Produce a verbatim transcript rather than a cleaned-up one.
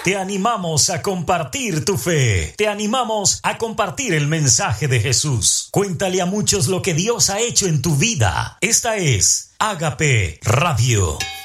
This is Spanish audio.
Te animamos a compartir tu fe. Te animamos a compartir el mensaje de Jesús. Cuéntale a muchos lo que Dios ha hecho en tu vida. Esta es Ágape Radio.